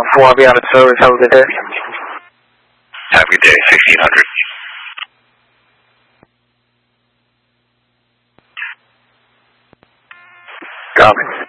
4 be out of service. Have a good day. Have a good day, 1600. Copy.